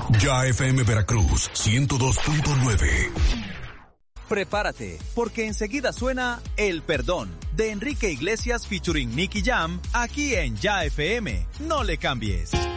Ya FM Veracruz 102.9. Prepárate, porque enseguida suena El Perdón, de Enrique Iglesias featuring Nicky Jam, aquí en Ya FM. No le cambies.